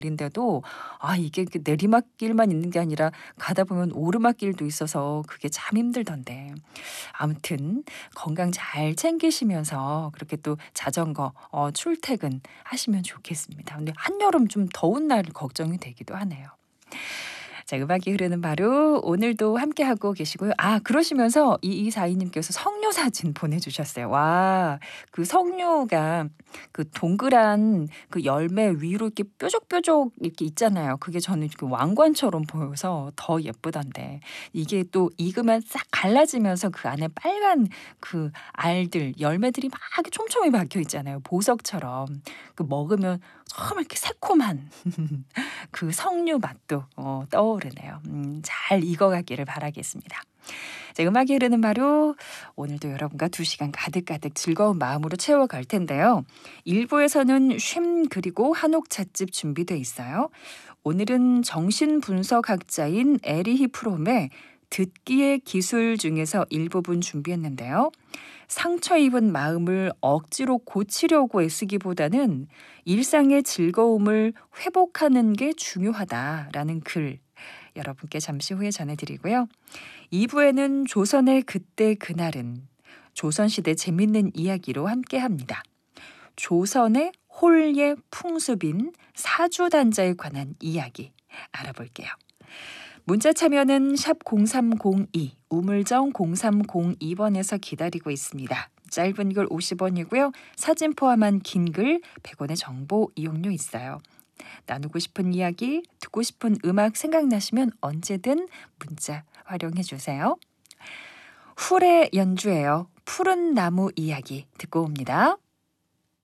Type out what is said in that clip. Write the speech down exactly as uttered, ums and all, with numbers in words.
인데도 아 이게 그 내리막길만 있는 게 아니라 가다 보면 오르막길도 있어서 그게 참 힘들던데. 아무튼 건강 잘 챙기시면서 그렇게 또 자전거 어 출퇴근하시면 좋겠습니다. 근데 한여름 좀 더운 날 걱정이 되기도 하네요. 자, 음악이 흐르는 바로 오늘도 함께하고 계시고요. 아, 그러시면서 이이사이 님께서 석류 사진 보내주셨어요. 와, 그 석류가 그 동그란 그 열매 위로 이렇게 뾰족뾰족 이렇게 있잖아요. 그게 저는 그 왕관처럼 보여서 더 예쁘던데 이게 또 익으면 싹 갈라지면서 그 안에 빨간 그 알들 열매들이 막 촘촘히 박혀 있잖아요. 보석처럼. 그 먹으면 정말 이렇게 새콤한 그 석류 맛도 어, 떠오르네요. 음, 잘 익어가기를 바라겠습니다. 자, 음악이 흐르는 바로 오늘도 여러분과 두 시간 가득가득 즐거운 마음으로 채워갈 텐데요. 일 부에서는 쉼 그리고 한옥 찻집 준비돼 있어요. 오늘은 정신분석학자인 에리히 프롬의 듣기의 기술 중에서 일부분 준비했는데요. 상처 입은 마음을 억지로 고치려고 애쓰기보다는 일상의 즐거움을 회복하는 게 중요하다라는 글 여러분께 잠시 후에 전해드리고요. 이 부에는 조선의 그때 그날은 조선시대 재밌는 이야기로 함께합니다. 조선의 홀예 풍습인 사주단자에 관한 이야기 알아볼게요. 문자 참여는 샵 공삼공이, 우물정 공삼공이 번에서 기다리고 있습니다. 짧은 글 오십 원이고요. 사진 포함한 긴 글 백 원의 정보 이용료 있어요. 나누고 싶은 이야기, 듣고 싶은 음악 생각나시면 언제든 문자 활용해 주세요. 훌의 연주예요. 푸른 나무 이야기 듣고 옵니다.